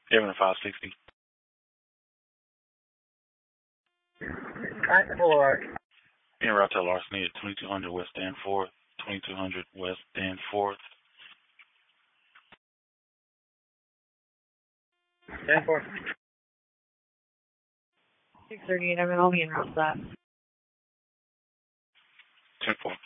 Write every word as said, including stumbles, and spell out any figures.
Airman five sixty. Alright, four. En route to larceny at twenty-two hundred West Danforth. twenty-two hundred West Danforth. Danforth. six thirty-eight, I'm only en route to that. ten four.